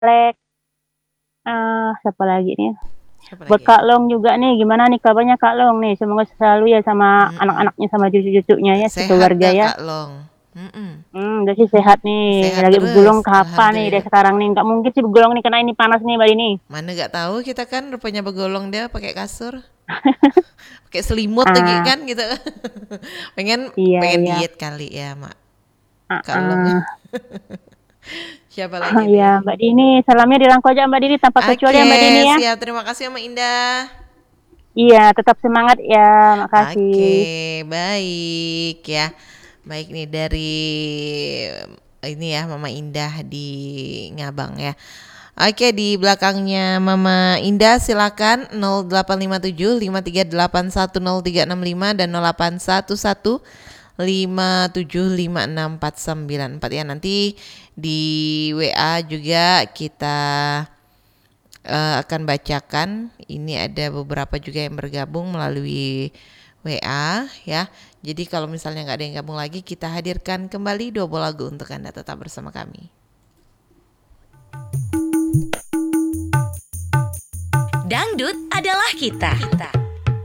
Lek, siapa lagi nih? Siapa Buat lagi ya? Kak Long juga nih, gimana nih kabarnya Kak Long nih? Semoga selalu ya sama Mm-mm. anak-anaknya, sama cucu-cucunya ya, Sehat sekeluarga dah ya. Kak Long. Mm-mm. Udah sih sehat nih. Sehat Lagi bergulung terus, kapan nih deh alhamdulillah. sekarang nih? Nggak mungkin sih bergulung nih, karena ini panas nih Mbak ini. Mana gak tahu kita kan rupanya begolong dia pakai kasur, pakai selimut lagi Ah, kan gitu. pengen iya pengen iya. diet kali ya mak. Ah, Kak Long. ah. Siapa lagi Iya nih? Mbak Dini, salamnya dirangkul aja Mbak Dini tanpa kecuali ya Oke, Mbak Dini ya. siap. Terima kasih Mbak Indah. Iya, tetap semangat ya. Makasih. Oke, baik ya. Baik nih dari ini ya Mama Indah di Ngabang ya. Oke, di belakangnya Mama Indah silakan 0857 53810 365 dan 0811 5756 494 ya. Nanti di WA juga kita akan bacakan. Ini ada beberapa juga yang bergabung melalui WA ya. Jadi kalau misalnya nggak ada yang gabung lagi, kita hadirkan kembali dua buah lagu untuk Anda tetap bersama kami. Dangdut adalah kita.